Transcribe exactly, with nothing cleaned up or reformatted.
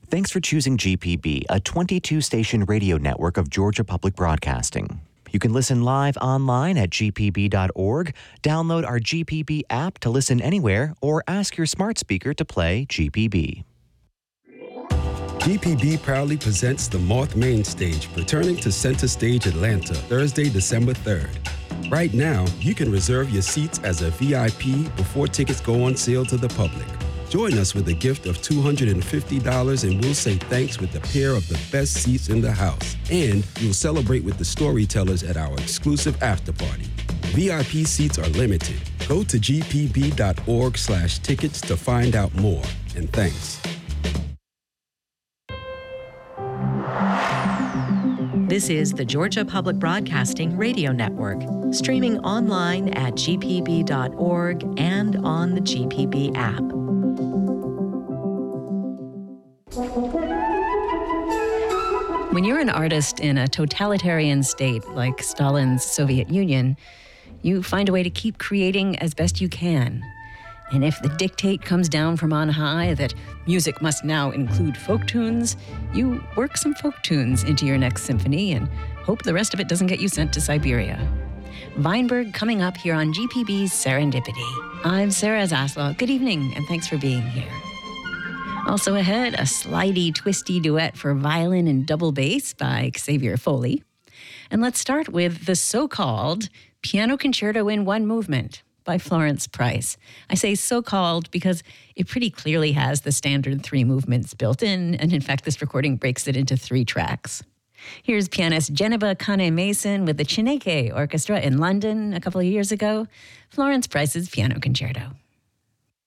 Thanks for choosing G P B, a twenty-two station radio network of Georgia Public Broadcasting. You can listen live online at g p b dot org, download our G P B app to listen anywhere, or ask your smart speaker to play G P B. G P B proudly presents the Moth Main Stage, returning to Center Stage Atlanta, Thursday, December third. Right now, you can reserve your seats as a V I P before tickets go on sale to the public. Join us with a gift of two hundred fifty dollars and we'll say thanks with a pair of the best seats in the house. And you'll celebrate with the storytellers at our exclusive after party. V I P seats are limited. Go to g p b dot org slash tickets to find out more. And thanks. This is the Georgia Public Broadcasting Radio Network, streaming online at g p b dot org and on the G P B app. When you're an artist in a totalitarian state like Stalin's Soviet Union, you find a way to keep creating as best you can. And if the dictate comes down from on high that music must now include folk tunes, you work some folk tunes into your next symphony and hope the rest of it doesn't get you sent to Siberia. Weinberg coming up here on G P B's Serendipity. I'm Sarah Zaslow. Good evening, and thanks for being here. Also ahead, a slidey, twisty duet for violin and double bass by Xavier Foley. And let's start with the so-called Piano Concerto in One Movement by Florence Price. I say so-called because it pretty clearly has the standard three movements built in, and in fact, this recording breaks it into three tracks. Here's pianist Geneva Kane-Mason with the Chineke Orchestra in London a couple of years ago, Florence Price's Piano Concerto.